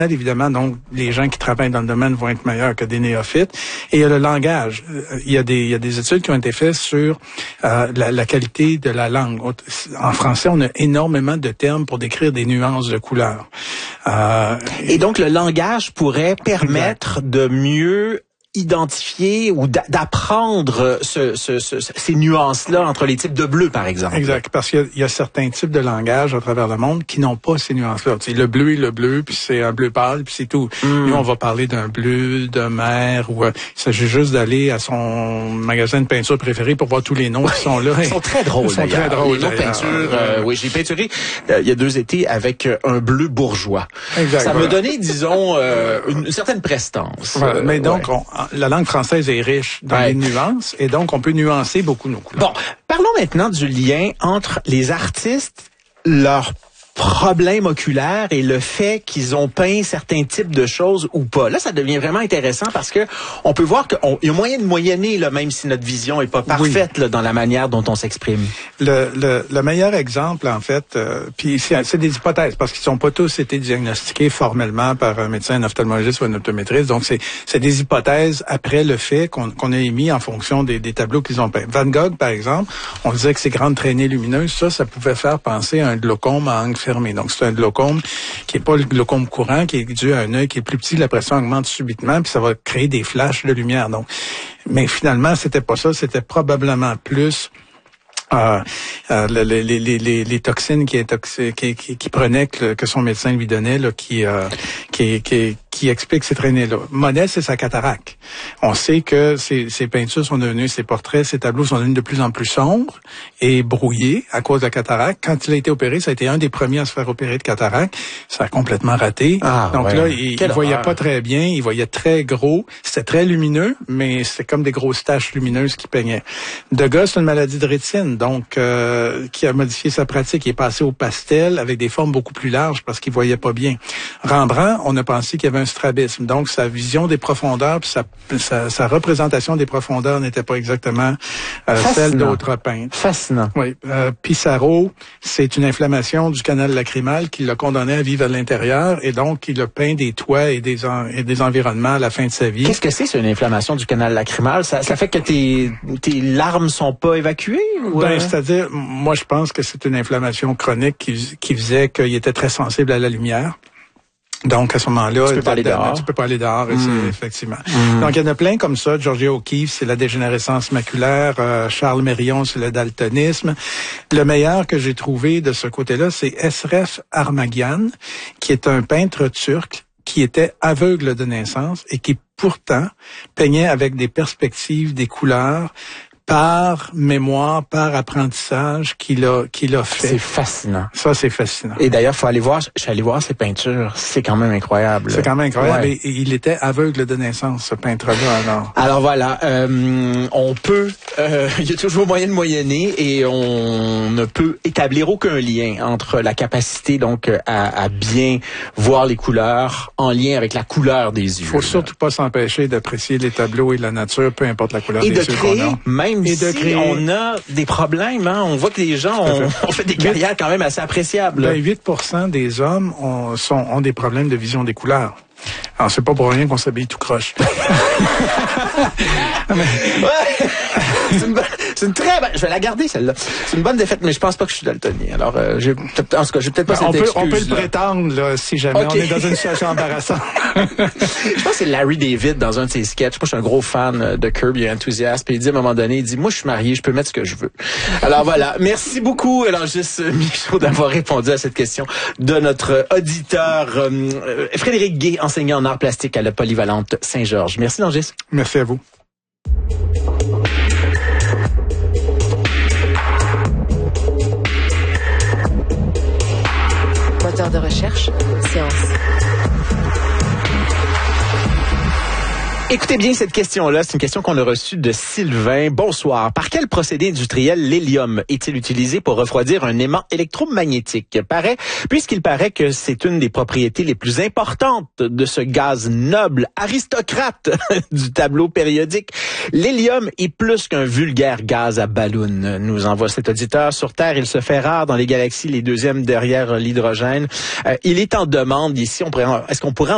Évidemment, donc, les gens qui travaillent dans le domaine vont être meilleurs que des néophytes. Et il y a le langage. Il y a des études qui ont été faites sur la qualité de la langue. En français, on a énormément de termes pour décrire des nuances de couleurs. Et donc, le langage pourrait permettre de mieux identifier ou d'apprendre ces nuances-là entre les types de bleu, par exemple. Exact, parce qu'il y a certains types de langages à travers le monde qui n'ont pas ces nuances-là. Tu sais, le bleu est le bleu, puis c'est un bleu pâle, puis c'est tout. Nous, on va parler d'un bleu de mer, ou il s'agit juste d'aller à son magasin de peinture préféré pour voir tous les noms qui sont là. Ils sont très drôles, Ils sont très drôles, les noms de peinture, oui, j'ai peinturé il y a 2 étés avec un bleu bourgeois. Exact, ça me donnait, disons, une certaine prestance. Voilà, mais donc, la langue française est riche dans les nuances, et donc on peut nuancer beaucoup nos couleurs. Bon, parlons maintenant du lien entre les artistes, leurs problèmes oculaires et le fait qu'ils ont peint certains types de choses ou pas. Là, ça devient vraiment intéressant parce que on peut voir qu'il y a moyen de moyenner, là, même si notre vision est pas parfaite là, dans la manière dont on s'exprime. Le meilleur exemple, en fait, puis c'est des hypothèses, parce qu'ils n'ont pas tous été diagnostiqués formellement par un médecin, un ophtalmologiste ou un optométriste. Donc, c'est des hypothèses après le fait qu'on a émis en fonction des tableaux qu'ils ont peints. Van Gogh, par exemple, on disait que ces grandes traînées lumineuses, ça pouvait faire penser à un glaucome à angle fermé. Donc, c'est un glaucome qui est pas le glaucome courant, qui est dû à un œil qui est plus petit, la pression augmente subitement, puis ça va créer des flashs de lumière. Donc, mais finalement, c'était pas ça, c'était probablement plus les toxines qui prenait que son médecin lui donnait, là, qui explique ces traînées-là. Monet, c'est sa cataracte. On sait que ses peintures sont devenues, ses portraits, ses tableaux sont devenus de plus en plus sombres et brouillés à cause de la cataracte. Quand il a été opéré, ça a été un des premiers à se faire opérer de cataracte. Ça a complètement raté. Donc là, il voyait pas très bien, il voyait très gros. C'était très lumineux, mais c'était comme des grosses taches lumineuses qui peignaient. Degas, c'est une maladie de rétine, donc qui a modifié sa pratique. Il est passé au pastel avec des formes beaucoup plus larges parce qu'il voyait pas bien. Rembrandt, on a pensé qu'il y avait un strabisme. Donc, sa vision des profondeurs, puis sa représentation des profondeurs n'était pas exactement celle d'autres peintres. Fascinant. Oui. Pissarro, c'est une inflammation du canal lacrymal qui l'a condamné à vivre à l'intérieur, et donc il a peint des toits et des environnements à la fin de sa vie. Qu'est-ce que c'est une inflammation du canal lacrymal? Ça fait que tes larmes sont pas évacuées? Ou c'est-à-dire, moi, je pense que c'est une inflammation chronique qui faisait qu'il était très sensible à la lumière. Donc, à ce moment-là, tu peux pas aller dehors. Tu peux pas aller dehors, effectivement. Donc, il y en a plein comme ça. Georgia O'Keeffe, c'est la dégénérescence maculaire. Charles Mérion, c'est le daltonisme. Le meilleur que j'ai trouvé de ce côté-là, c'est Esref Armagian, qui est un peintre turc qui était aveugle de naissance et qui, pourtant, peignait avec des perspectives, des couleurs, par mémoire, par apprentissage qu'il a fait. C'est fascinant. Ça, c'est fascinant. Et d'ailleurs, je suis allé voir ses peintures. C'est quand même incroyable. C'est quand même incroyable. Ouais. Et il était aveugle de naissance, ce peintre-là. Alors voilà, on peut, il y a toujours moyen de moyenner, et on ne peut établir aucun lien entre la capacité donc à bien voir les couleurs en lien avec la couleur des yeux. Il faut surtout pas s'empêcher d'apprécier les tableaux et la nature, peu importe la couleur des yeux. Et de créer, même si on a des problèmes, hein, on voit que les gens ont fait des carrières quand même assez appréciables. 8% des hommes ont des problèmes de vision des couleurs. Alors, c'est pas pour rien qu'on s'habille tout croche. C'est une très bonne... Je vais la garder, celle-là. C'est une bonne défaite, mais je pense pas que je suis daltonien. Alors, en tout cas, j'ai peut-être pas cette excuse. On peut le prétendre, là, si jamais on est dans une situation embarrassante. Je pense que c'est Larry David, dans un de ses sketchs. Moi, je suis un gros fan de Curb Your Enthusiasm. Puis il dit, à un moment donné, moi, je suis marié, je peux mettre ce que je veux. Alors, voilà. Merci beaucoup, Longis Michaud, d'avoir répondu à cette question de notre auditeur, Frédéric Gay, enseignant en arts plastiques à la Polyvalente Saint-Georges. Merci, Longis. Merci à vous. Moteur de recherche, science. Écoutez bien cette question-là, c'est une question qu'on a reçue de Sylvain. Bonsoir. Par quel procédé industriel l'hélium est-il utilisé pour refroidir un aimant électromagnétique? Puisqu'il paraît que c'est une des propriétés les plus importantes de ce gaz noble, aristocrate du tableau périodique. L'hélium est plus qu'un vulgaire gaz à ballon, nous envoie cet auditeur. Sur Terre, il se fait rare dans les galaxies, les deuxièmes derrière l'hydrogène. Il est en demande ici. Est-ce qu'on pourrait